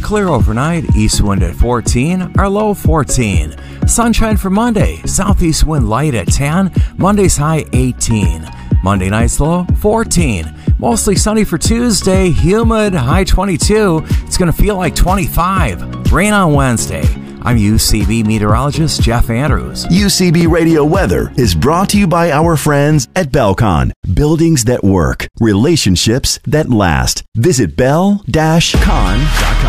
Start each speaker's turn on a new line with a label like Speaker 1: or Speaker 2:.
Speaker 1: clear overnight, east wind at 14, our low 14. Sunshine for Monday, southeast wind light at 10, Monday's high 18. Monday night's low 14. Mostly sunny for Tuesday, humid, high 22. It's going to feel like 25. Rain on Wednesday. I'm UCB meteorologist Jeff Andrews.
Speaker 2: UCB Radio Weather is brought to you by our friends at Belcon. Buildings that work, relationships that last. Visit bel-con.com.